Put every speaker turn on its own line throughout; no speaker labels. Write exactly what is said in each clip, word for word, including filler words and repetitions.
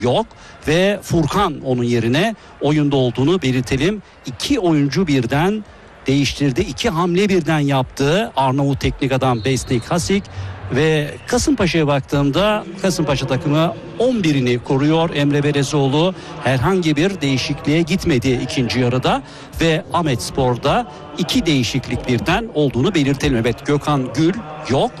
yok ve Furkan onun yerine oyunda olduğunu belirtelim. İki oyuncu birden değiştirdi. İki hamle birden yaptı Arnavut teknik adam Besnik Hasik. Ve Kasımpaşa'ya baktığımda Kasımpaşa takımı on birini koruyor. Emre Belezoğlu herhangi bir değişikliğe gitmedi ikinci yarıda ve Ahmetspor'da iki değişiklik birden olduğunu belirtelim. Evet, Gökhan Gül yok.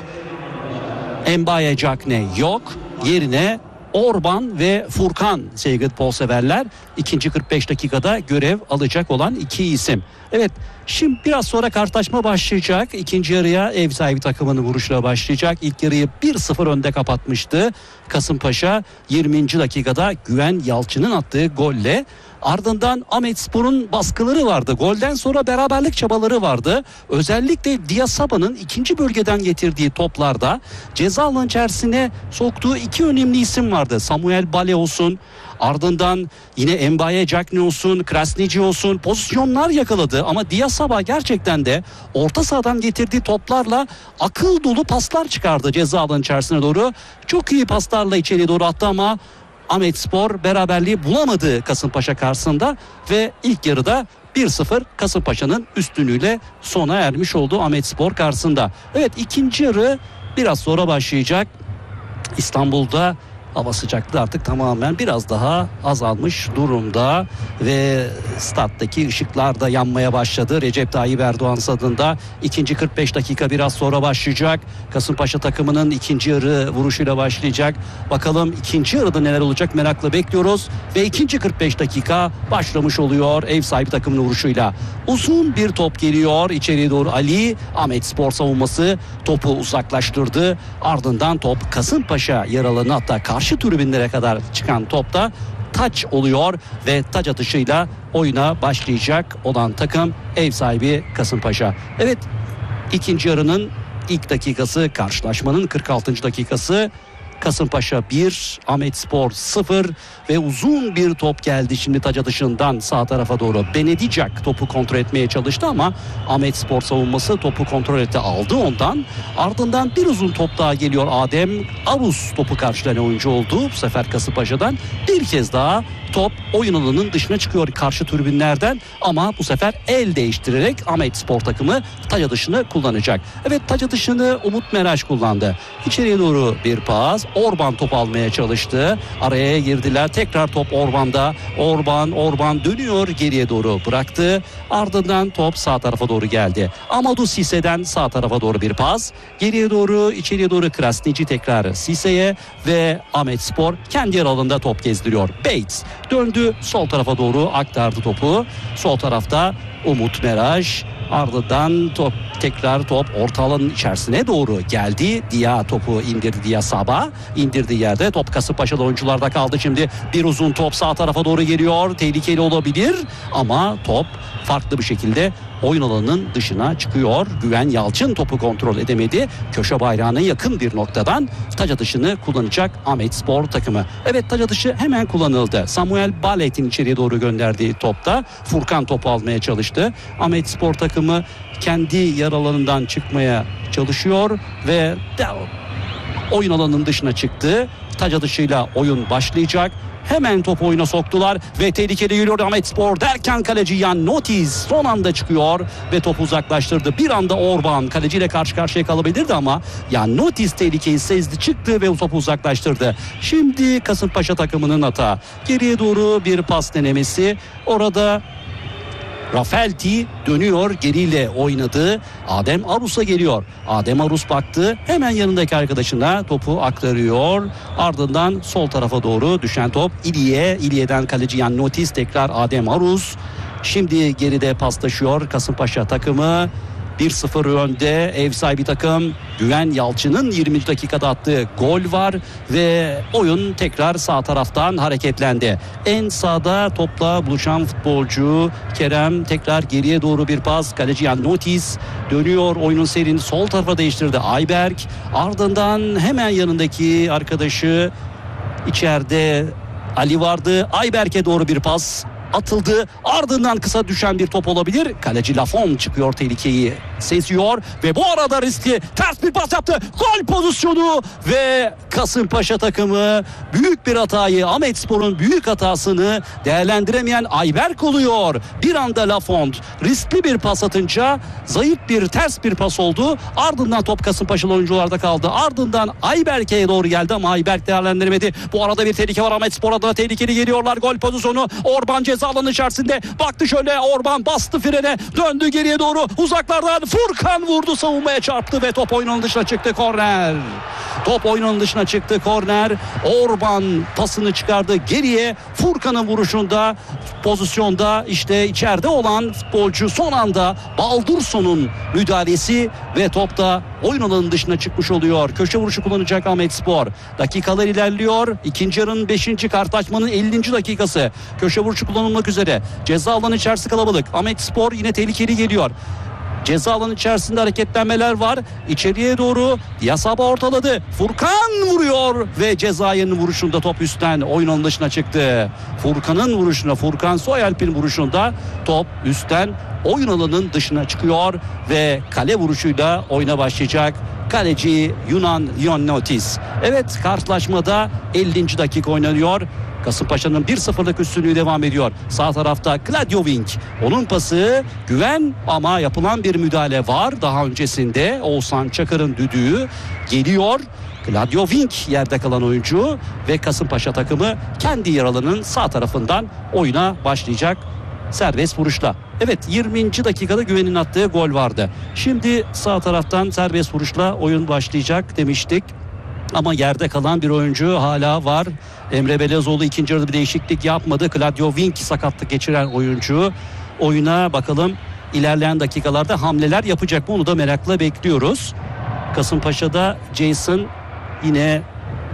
Mbaye Cakne yok. Yerine Orban ve Furkan sevgili futbol severler ikinci kırk beş dakikada görev alacak olan iki isim. Evet, şimdi biraz sonra karşılaşma başlayacak. İkinci yarıya ev sahibi takımının vuruşla başlayacak. İlk yarıyı bir sıfır önde kapatmıştı Kasımpaşa. yirminci dakikada Güven Yalçın'ın attığı golle. Ardından Ahmetspor'un baskıları vardı. Golden sonra beraberlik çabaları vardı. Özellikle Diasaba'nın ikinci bölgeden getirdiği toplarda ceza alanı içerisine soktuğu iki önemli isim vardı. Samuel Bale olsun, ardından yine Mbaye Cakne olsun, Krasnici olsun pozisyonlar yakaladı. Ama Diasaba gerçekten de orta sahadan getirdiği toplarla akıl dolu paslar çıkardı ceza alanı içerisine doğru. Çok iyi paslarla içeriye doğru attı ama Ahmetspor beraberliği bulamadı Kasımpaşa karşısında ve ilk yarıda bir sıfır Kasımpaşa'nın üstünlüğüyle sona ermiş oldu Ahmetspor karşısında. Evet, ikinci yarı biraz sonra başlayacak. İstanbul'da hava sıcaklığı artık tamamen biraz daha azalmış durumda ve stattaki ışıklar da yanmaya başladı. Recep Tayyip Erdoğan stadında ikinci kırk beş dakika biraz sonra başlayacak. Kasımpaşa takımının ikinci yarı vuruşuyla başlayacak. Bakalım ikinci yarıda neler olacak merakla bekliyoruz ve ikinci kırk beş dakika başlamış oluyor ev sahibi takımının vuruşuyla. Uzun bir top geliyor içeriye doğru. Ali, Ahmetspor savunması topu uzaklaştırdı. Ardından top Kasımpaşa yer alanı, hatta karşı tribünlere kadar çıkan topta taç oluyor ve taç atışıyla oyuna başlayacak olan takım ev sahibi Kasımpaşa. Evet, ikinci yarının ilk dakikası, karşılaşmanın kırk altıncı dakikası. Kasımpaşa bir, Ahmetspor sıfır ve uzun bir top geldi şimdi taç atışından sağ tarafa doğru. Benedicak topu kontrol etmeye çalıştı ama Ahmetspor savunması topu kontrol etti, aldı ondan. Ardından bir uzun top daha geliyor. Adem Arus topu karşılayan oyuncu oldu bu sefer Kasımpaşa'dan. Bir kez daha top oyun alanının dışına çıkıyor karşı tribünlerden ama bu sefer el değiştirerek Ahmetspor takımı taç atışını kullanacak. Evet, taç atışını Umut Meraş kullandı. İçeriye doğru bir pas. Orban top almaya çalıştı. Araya girdiler. Tekrar top Orban'da. Orban, Orban dönüyor. Geriye doğru bıraktı. Ardından top sağ tarafa doğru geldi. Amadou Sisse'den sağ tarafa doğru bir pas. Geriye doğru, içeriye doğru Krasnici tekrar Sisse'ye ve Ahmetspor kendi yer alanında top gezdiriyor. Bates döndü. Sol tarafa doğru aktardı topu. Sol tarafta Umut Meraş. Ardından top tekrar top orta alanın içerisine doğru geldi. Dia topu indirdi, Diasaba indirdiği yerde top Kasımpaşalı oyuncularda kaldı. Şimdi bir uzun top sağ tarafa doğru geliyor. Tehlikeli olabilir ama top farklı bir şekilde oyun alanının dışına çıkıyor. Güven Yalçın topu kontrol edemedi. Köşe bayrağına yakın bir noktadan taç atışını kullanacak Ahmetspor takımı. Evet, taç atışı hemen kullanıldı. Samuel Balet'in içeriye doğru gönderdiği topta Furkan topu almaya çalıştı. Ahmetspor takımı kendi yer alanından çıkmaya çalışıyor ve oyun alanının dışına çıktı. Taç atışıyla oyun başlayacak. Hemen topu oyuna soktular ve tehlikeli geliyor Ahmetspor derken kaleci Jan Notis son anda çıkıyor ve topu uzaklaştırdı. Bir anda Orban kaleciyle karşı karşıya kalabilirdi ama Jan Notis tehlikeyi sezdi, çıktı ve topu uzaklaştırdı. Şimdi Kasımpaşa takımının hata. Geriye doğru bir pas denemesi. Orada Rafelti dönüyor, geriyle oynadı. Adem Arus'a geliyor. Adem Arus baktı. Hemen yanındaki arkadaşına topu aktarıyor. Ardından sol tarafa doğru düşen top İlye. İlye'den kaleci Jan Notis, tekrar Adem Arus. Şimdi geride paslaşıyor Kasımpaşa takımı. bir sıfır önde ev sahibi takım. Güven Yalçın'ın yirminci dakikada attığı gol var ve oyun tekrar sağ taraftan hareketlendi. En sağda topla buluşan futbolcu Kerem, tekrar geriye doğru bir pas. Kaleci Jan Notis dönüyor, oyunun seyrini sol tarafa değiştirdi Ayberk. Ardından hemen yanındaki arkadaşı, içeride Ali vardı. Ayberk'e doğru bir pas. atıldı. Ardından kısa düşen bir top olabilir. Kaleci Lafont çıkıyor, tehlikeyi seziyor ve bu arada riskli ters bir pas yaptı. Gol pozisyonu ve Kasımpaşa takımı büyük bir hatayı, Ahmetspor'un büyük hatasını değerlendiremeyen Ayberk oluyor. Bir anda Lafont riskli bir pas atınca zayıf bir ters bir pas oldu. Ardından top Kasımpaşalı oyuncularda kaldı. Ardından Ayberk'e doğru geldi ama Ayberk değerlendiremedi. Bu arada bir tehlike var. Ahmetspor adına tehlikeli geliyorlar. Gol pozisyonu. Orban ceza alanı içerisinde. Baktı şöyle, Orban bastı frene. Döndü geriye doğru. Uzaklardan Furkan vurdu. Savunmaya çarptı ve top oyunun dışına çıktı. Korner. Top oyunun dışına çıktı. Korner. Orban pasını çıkardı geriye. Furkan'ın vuruşunda, pozisyonda işte içeride olan futbolcu son anda Baldurson'un müdahalesi ve top da oyun alanının dışına çıkmış oluyor. Köşe vuruşu kullanacak Ahmetspor. Dakikalar ilerliyor. İkinci yarının beşinci karşılaşmanın ellinci dakikası. Köşe vuruşu kullanılmak üzere. Ceza alanı içerisi kalabalık. Ahmetspor yine tehlikeli geliyor. Ceza alanı içerisinde hareketlenmeler var. İçeriye doğru Yasaba ortaladı. Furkan vuruyor ve Cezayir'in vuruşunda top üstten oyun alanı dışına çıktı. Furkan'ın vuruşuna, Furkan Soyalp'in vuruşunda top üstten oyun alanının dışına çıkıyor ve kale vuruşuyla oyuna başlayacak kaleci Yunan Ioannidis. Evet, karşılaşmada ellinci dakika oynanıyor. Kasımpaşa'nın bir sıfırlık üstünlüğü devam ediyor. Sağ tarafta Claudio Wink. Onun pası güven ama yapılan bir müdahale var. Daha öncesinde Oğuzhan Çakır'ın düdüğü geliyor. Claudio Wink yerde kalan oyuncu ve Kasımpaşa takımı kendi yer alanının sağ tarafından oyuna başlayacak serbest vuruşla. Evet, yirminci dakikada Güven'in attığı gol vardı. Şimdi sağ taraftan serbest vuruşla oyun başlayacak demiştik. Ama yerde kalan bir oyuncu hala var. Emre Belezoğlu ikinci yarıda bir değişiklik yapmadı. Claudio Wink sakatlık geçiren oyuncu. Oyuna bakalım ilerleyen dakikalarda hamleler yapacak mı, onu da merakla bekliyoruz. Kasımpaşa'da Jason, yine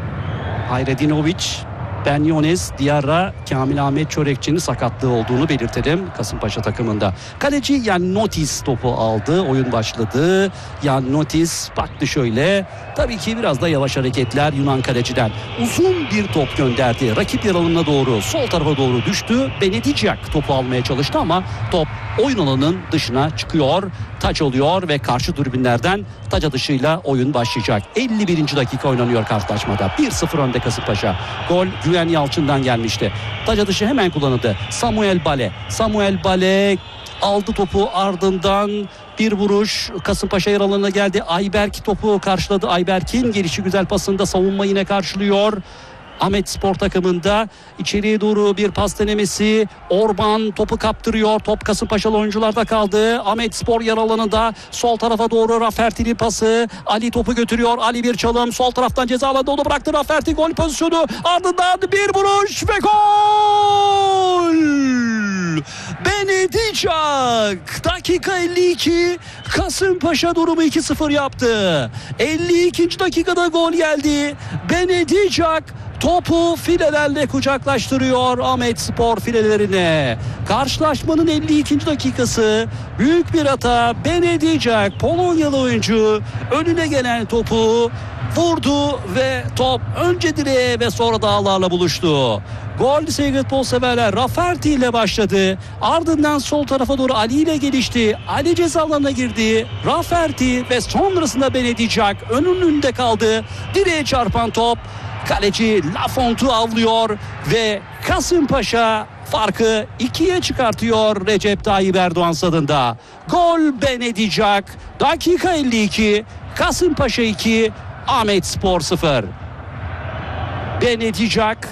Hayredinovic, Ben Yones, Diarra, Kamil Ahmet Çörekçi'nin sakatlığı olduğunu belirtelim Kasımpaşa takımında. Kaleci Ioannidis topu aldı. Oyun başladı. Ioannidis baktı şöyle. Tabii ki biraz da yavaş hareketler Yunan kaleciden. Uzun bir top gönderdi. Rakip yer alanına doğru, sol tarafa doğru düştü. Benedicak topu almaya çalıştı ama top oyun alanının dışına çıkıyor. Taç oluyor ve karşı tribünlerden taç atışıyla oyun başlayacak. elli birinci dakika oynanıyor karşılaşmada. bir sıfır önde Kasımpaşa. Gol Güven Yalçın'dan gelmişti. Taç atışı hemen kullanıldı. Samuel Bale. Samuel Bale aldı topu, ardından bir vuruş Kasımpaşa yer alanına geldi. Ayberk topu karşıladı. Ayberk'in gelişi güzel pasında savunma yine karşılıyor. Ahmetspor takımında içeriye doğru bir pas denemesi. Orban topu kaptırıyor. Top Kasımpaşalı oyuncularda kaldı. Ahmetspor yer alanında sol tarafa doğru Rafferti'nin pası. Ali topu götürüyor. Ali bir çalım. Sol taraftan ceza alanında onu bıraktı. Rafferti gol pozisyonu. Ardından bir vuruş ve gol! Benedicak. Dakika elli iki. Kasımpaşa durumu iki sıfır yaptı. elli ikinci dakikada gol geldi. Benedicak topu filelerle kucaklaştırıyor Ahmetspor filelerine. Karşılaşmanın elli ikinci dakikası. Büyük bir hata. Benedicak, Polonyalı oyuncu, önüne gelen topu vurdu ve top önce direğe ve sonra da ağlarla buluştu. Gol sevgili futbol severler Rafferti ile başladı. Ardından sol tarafa doğru Ali ile gelişti. Ali ceza alanına girdi. Rafferti ve sonrasında Benedicak önünde kaldı. Direğe çarpan top kaleci Lafont'u avlıyor ve Kasımpaşa farkı ikiye çıkartıyor Recep Tayyip Erdoğan stadında. Gol Benedicak. Dakika elli iki. Kasımpaşa iki. Ahmetspor sıfır. Benedicak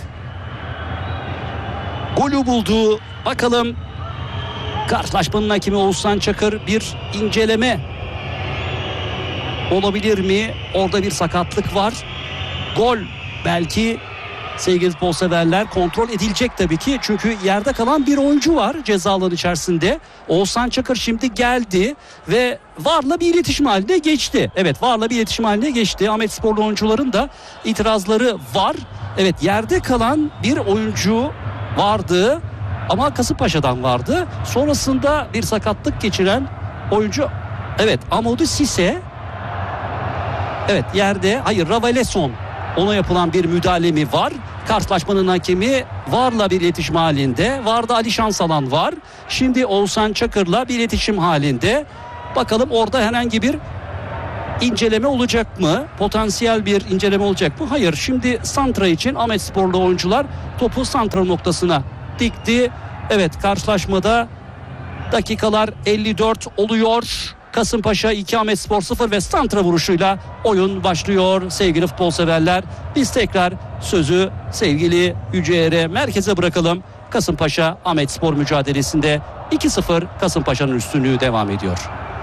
golü buldu. Bakalım karşılaşmanın hakemi Oğuzhan Çakır bir inceleme olabilir mi? Orada bir sakatlık var. Gol belki sevgili futbol severler kontrol edilecek tabii ki. Çünkü yerde kalan bir oyuncu var ceza alanı içerisinde. Oğuzhan Çakır şimdi geldi ve VAR'la bir iletişim haline geçti. Evet, VAR'la bir iletişim haline geçti. Ahmetsporlu oyuncuların da itirazları var. Evet, yerde kalan bir oyuncu vardı ama Kasımpaşa'dan vardı. Sonrasında bir sakatlık geçiren oyuncu, evet, Amadou Cissé, evet yerde, hayır Ravaleson, ona yapılan bir müdahale mi var? Karşılaşmanın hakemi VAR'la bir iletişim halinde. VAR'da Ali Şansalan var. Şimdi Oğuzhan Çakır'la bir iletişim halinde. Bakalım orada herhangi bir inceleme olacak mı? Potansiyel bir inceleme olacak mı? Hayır. Şimdi santra için Ahmetsporlu oyuncular topu santra noktasına dikti. Evet, karşılaşmada dakikalar elli dört oluyor. Kasımpaşa iki, Ahmetspor sıfır ve santra vuruşuyla oyun başlıyor sevgili futbol severler. Biz tekrar sözü sevgili Yüceer'e, merkeze bırakalım. Kasımpaşa Ahmetspor mücadelesinde iki sıfır Kasımpaşa'nın üstünlüğü devam ediyor.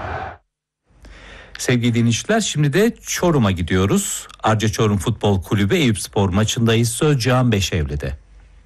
Sevgili dinleyiciler, şimdi de Çorum'a gidiyoruz. Arca Çorum Futbol Kulübü Eyüpspor maçındayız. Söz Cihan Beşevli'de.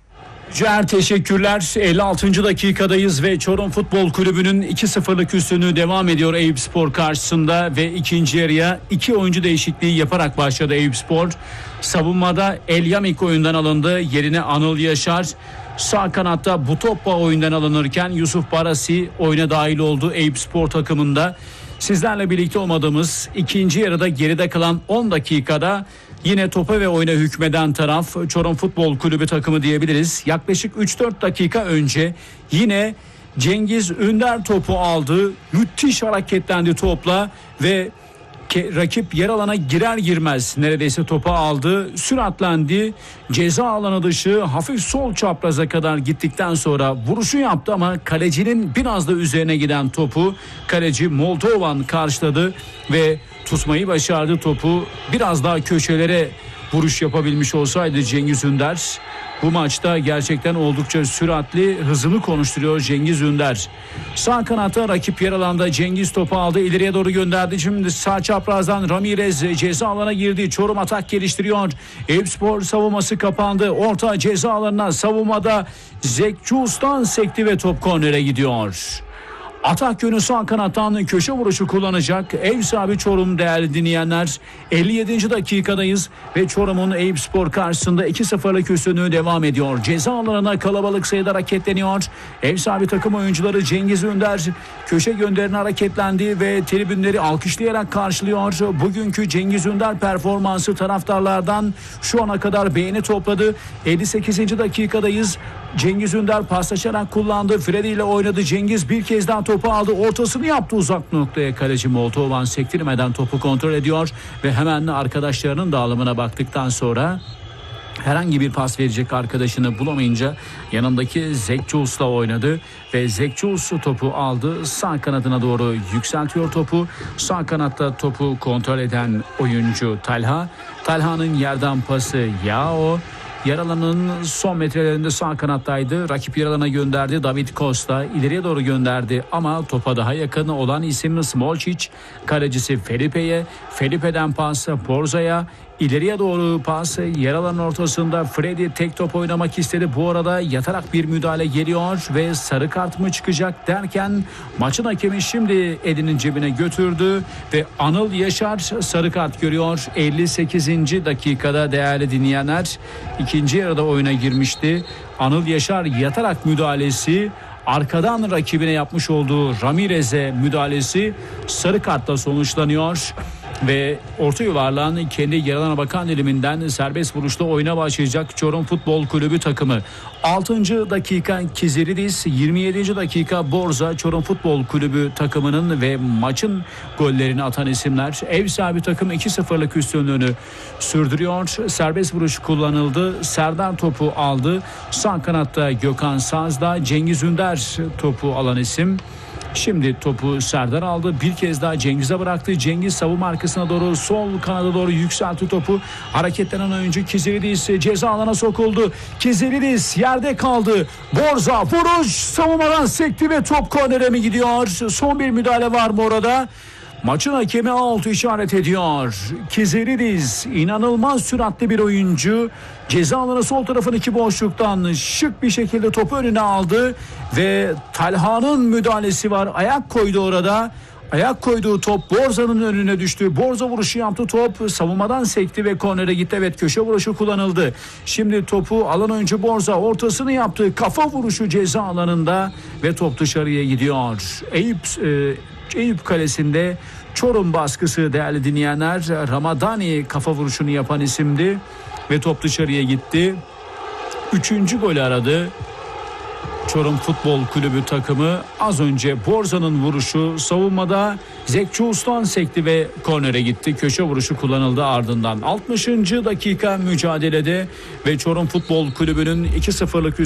Ciğer teşekkürler. elli altıncı dakikadayız ve Çorum Futbol Kulübü'nün iki sıfırlık üstünlüğü devam ediyor Eyüpspor karşısında ve ikinci yarıya iki oyuncu değişikliği yaparak başladı Eyüpspor. Savunmada Elyamik oyundan alındı. Yerine Anıl Yaşar. Sağ kanatta Butoppa oyundan alınırken Yusuf Barasi oyuna dahil oldu Eyüpspor takımında. Sizlerle birlikte olmadığımız ikinci yarıda geride kalan on dakikada yine topa ve oyuna hükmeden taraf Çorum Futbol Kulübü takımı diyebiliriz. Yaklaşık üç dört dakika önce yine Cengiz Ünder topu aldı. Müthiş hareketlendi topla ve rakip yer alana girer girmez neredeyse topu aldı. Süratlendi. Ceza alanı dışı hafif sol çapraza kadar gittikten sonra vuruşu yaptı ama kalecinin biraz da üzerine giden topu kaleci Moldovan karşıladı ve tutmayı başardı topu. Biraz daha köşelere vuruş yapabilmiş olsaydı Cengiz Ünder, bu maçta gerçekten oldukça süratli, hızını konuşturuyor Cengiz Ünder. Sağ kanatta rakip yer alanda Cengiz topu aldı, ileriye doğru gönderdi. Şimdi sağ çaprazdan Ramirez ceza alana girdi. Çorum atak geliştiriyor. Eyüpspor savunması kapandı. Orta ceza alanına, savunmada Zekçus'tan sekti ve top kornere gidiyor. Atak yönü sağ kanattan köşe vuruşu kullanacak ev sahibi Çorum değerli dinleyenler. elli yedinci dakikadayız ve Çorum'un Eyüpspor karşısında iki sıfırlık üstünlüğü devam ediyor. Ceza alanına kalabalık sayıda hareketleniyor. Ev sahibi takım oyuncuları Cengiz Ünder köşe gönderine hareketlendi ve tribünleri alkışlayarak karşılıyor. Bugünkü Cengiz Ünder performansı taraftarlardan şu ana kadar beğeni topladı. elli sekizinci dakikadayız. Cengiz Ünder paslaşarak kullandı. Freddy ile oynadı. Cengiz bir kez daha topu aldı. Ortasını yaptı uzak noktaya. Kaleci Moldovan sektirmeden topu kontrol ediyor. Ve hemen arkadaşlarının dağılımına baktıktan sonra herhangi bir pas verecek arkadaşını bulamayınca yanındaki Zekçus'la oynadı. Ve Zekçus topu aldı. Sağ kanadına doğru yükseltiyor topu. Sağ kanatta topu kontrol eden oyuncu Talha. Talha'nın yerden pası Yao. Yer alanının son metrelerinde sağ kanattaydı. Rakip yer alana gönderdi. David Costa ileriye doğru gönderdi ama topa daha yakın olan isim Smolcic. Kalecisi Felipe'ye. Felipe'den pas Borza'ya. İleriye doğru pas yer alanın ortasında Freddy tek top oynamak istedi. Bu arada yatarak bir müdahale geliyor ve sarı kart mı çıkacak derken maçın hakemi şimdi elinin cebine götürdü ve Anıl Yaşar sarı kart görüyor. elli sekizinci dakikada değerli dinleyenler, ikinci yarıda oyuna girmişti. Anıl Yaşar yatarak müdahalesi, arkadan rakibine yapmış olduğu Ramirez'e müdahalesi sarı kartla sonuçlanıyor. Ve orta yuvarlağın kendi yaralana bakan diliminden serbest vuruşla oyuna başlayacak Çorum Futbol Kulübü takımı. altıncı dakika Kiziridis, yirmi yedinci dakika Borza Çorum Futbol Kulübü takımının ve maçın gollerini atan isimler. Ev sahibi takım iki sıfırlık üstünlüğünü sürdürüyor. Serbest vuruş kullanıldı. Serdar topu aldı. Sağ kanatta Gökhan Saz'da, Cengiz Ünder topu alan isim. Şimdi topu Serdar aldı. Bir kez daha Cengiz'e bıraktı. Cengiz savunma arkasına doğru, sol kanada doğru yükseltti topu. Hareketlenen oyuncu Kiziridis ceza alana sokuldu. Kiziridis yerde kaldı. Borza vuruş, savunmadan sekti ve top kornere mi gidiyor? Son bir müdahale var mı orada? Maçın hakemi altı işaret ediyor. Kiziridis inanılmaz süratli bir oyuncu. Ceza alanı sol tarafın iki boşluktan şık bir şekilde topu önüne aldı ve Talha'nın müdahalesi var. Ayak koydu orada. Ayak koyduğu top Borza'nın önüne düştü. Borza vuruşu yaptı, top savunmadan sekti ve kornere gitti. Evet, köşe vuruşu kullanıldı. Şimdi topu alan oyuncu Borza ortasını yaptı. Kafa vuruşu ceza alanında ve top dışarıya gidiyor. Eyüp e, Eyüp Kalesi'nde Çorum baskısı değerli dinleyenler. Ramadani kafa vuruşunu yapan isimdi ve top dışarıya gitti. üçüncü golü aradı. Çorum Futbol Kulübü takımı az önce Borza'nın vuruşu savunmada Zekçi Ustan sekti ve kornere gitti. Köşe vuruşu kullanıldı ardından. altmışıncı dakika mücadelede ve Çorum Futbol Kulübü'nün iki sıfırlık